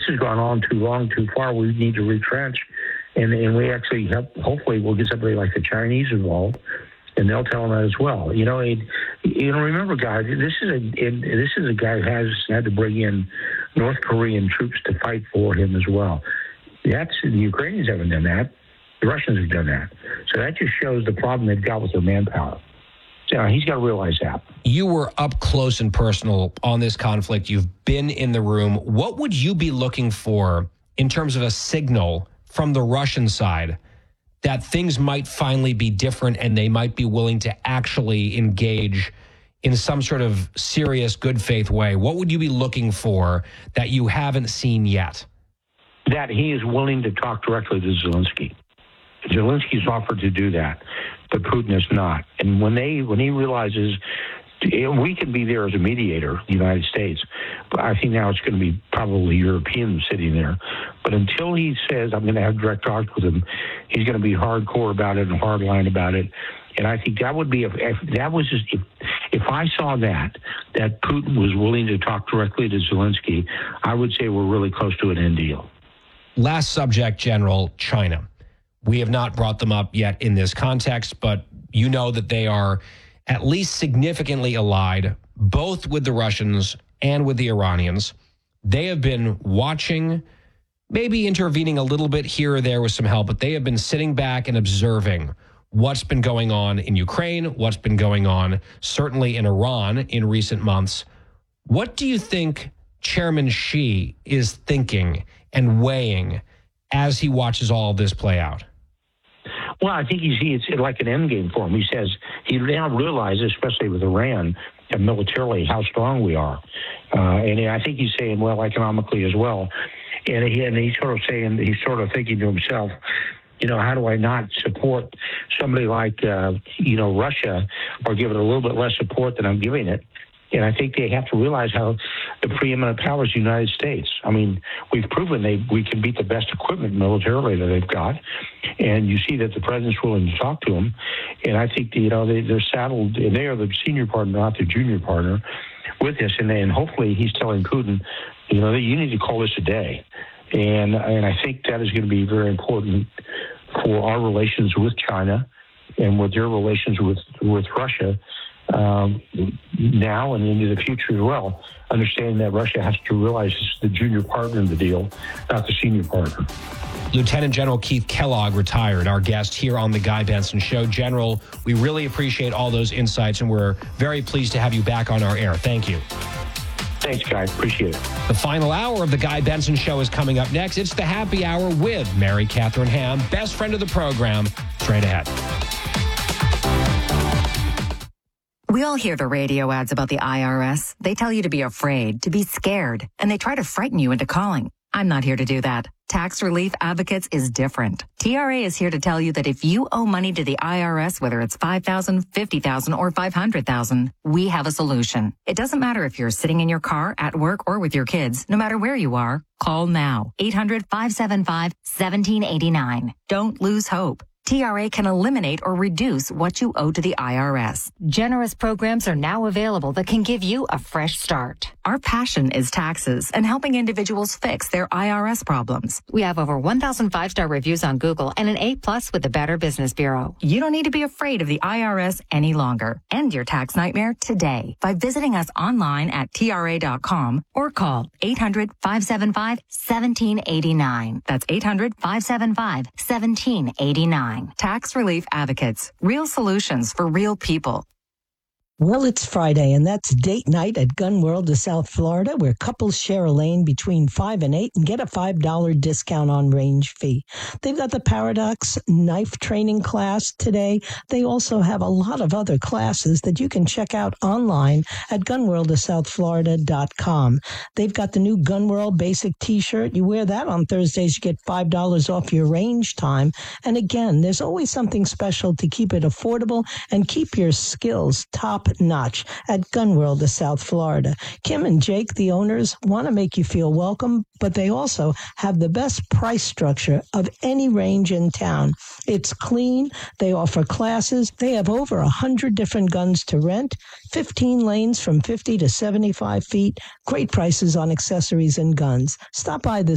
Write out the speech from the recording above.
has gone on too long, too far. We need to retrench. And we actually hopefully we'll get somebody like the Chinese involved, and they'll tell them that as well. Remember, guys, this is a guy who has had to bring in North Korean troops to fight for him as well. The Ukrainians haven't done that. The Russians have done that. So that just shows the problem they've got with their manpower. So he's got to realize that. You were up close and personal on this conflict. You've been in the room. What would you be looking for in terms of a signal from the Russian side that things might finally be different and they might be willing to actually engage in some sort of serious good faith way? What would you be looking for that you haven't seen yet? That he is willing to talk directly to Zelensky. Zelensky's offered to do that, but Putin is not. And when he realizes we can be there as a mediator, the United States, but I think now it's going to be probably Europeans sitting there. But until he says, I'm going to have direct talks with him, he's going to be hardcore about it and hardline about it. And I think that would be, if I saw that Putin was willing to talk directly to Zelensky, I would say we're really close to an end deal. Last subject, General, China. We have not brought them up yet in this context, but you know that they are at least significantly allied, both with the Russians and with the Iranians. They have been watching, maybe intervening a little bit here or there with some help, but they have been sitting back and observing what's been going on in Ukraine, what's been going on certainly in Iran in recent months. What do you think Chairman Xi is thinking and weighing as he watches all of this play out? Well, I think it's like an end game for him. He says he now realizes, especially with Iran, militarily how strong we are. And I think he's saying, well, economically as well. And he's sort of thinking to himself, how do I not support somebody like, Russia, or give it a little bit less support than I'm giving it? And I think they have to realize how the preeminent power is the United States. I mean, we've proven we can beat the best equipment militarily that they've got. And you see that the president's willing to talk to them. And I think, they're saddled, and they are the senior partner, not the junior partner, with this. And hopefully he's telling Putin, that you need to call this a day. And I think that is going to be very important for our relations with China and with their relations with Russia now and into the future as well, understanding that Russia has to realize it's the junior partner in the deal, not the senior partner. Lieutenant General Keith Kellogg, retired, our guest here on The Guy Benson Show. General, we really appreciate all those insights, and we're very pleased to have you back on our air. Thank you. Thanks, Guy. Appreciate it. The final hour of The Guy Benson Show is coming up next. It's the Happy Hour with Mary Catherine Ham, best friend of the program. Straight ahead. We all hear the radio ads about the IRS. They tell you to be afraid, to be scared, and they try to frighten you into calling. I'm not here to do that. Tax Relief Advocates is different. TRA is here to tell you that if you owe money to the IRS, whether it's $5,000, $50,000, or $500,000, we have a solution. It doesn't matter if you're sitting in your car, at work, or with your kids. No matter where you are, call now. 800-575-1789. Don't lose hope. TRA can eliminate or reduce what you owe to the IRS. Generous programs are now available that can give you a fresh start. Our passion is taxes and helping individuals fix their IRS problems. We have over 1,000 5-star reviews on Google and an A+ with the Better Business Bureau. You don't need to be afraid of the IRS any longer. End your tax nightmare today by visiting us online at TRA.com or call 800-575-1789. That's 800-575-1789. Tax Relief Advocates. Real solutions for real people. Well, it's Friday, and that's date night at Gun World of South Florida, where couples share a lane between 5 and 8 and get a $5 discount on range fee. They've got the Paradox knife training class today. They also have a lot of other classes that you can check out online at gunworldofsouthflorida.com. They've got the new Gun World Basic T-shirt. You wear that on Thursdays, you get $5 off your range time. And again, there's always something special to keep it affordable and keep your skills top notch at Gun World of South Florida. Kim and Jake, the owners, want to make you feel welcome, but they also have the best price structure of any range in town. It's clean. They offer classes. They have over 100 different guns to rent, 15 lanes from 50 to 75 feet, great prices on accessories and guns. Stop by this